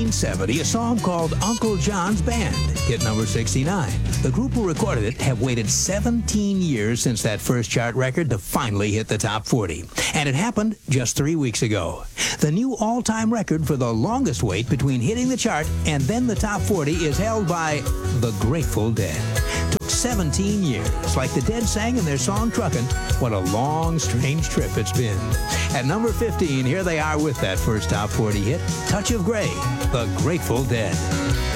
1970, a song called Uncle John's Band hit number 69. The group who recorded it have waited 17 years since that first chart record to finally hit the top 40. And it happened just 3 weeks ago. The new all-time record for the longest wait between hitting the chart and then the top 40 is held by the Grateful Dead. Took 17 years. Like the Dead sang in their song Truckin', what a long, strange trip it's been. At number 15, here they are with that first top 40 hit, Touch of Grey, the Grateful Dead.